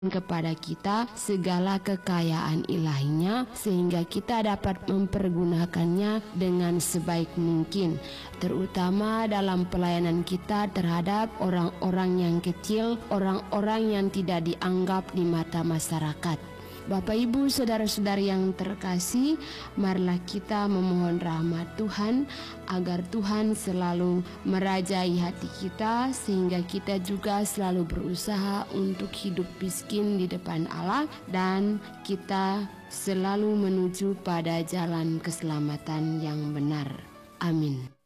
kepada kita segala kekayaan ilahinya sehingga kita dapat mempergunakannya dengan sebaik mungkin, terutama dalam pelayanan kita terhadap orang-orang yang kecil, orang-orang yang tidak dianggap di mata masyarakat. Bapak, Ibu, saudara-saudari yang terkasih, marilah kita memohon rahmat Tuhan agar Tuhan selalu merajai hati kita sehingga kita juga selalu berusaha untuk hidup miskin di depan Allah dan kita selalu menuju pada jalan keselamatan yang benar. Amin.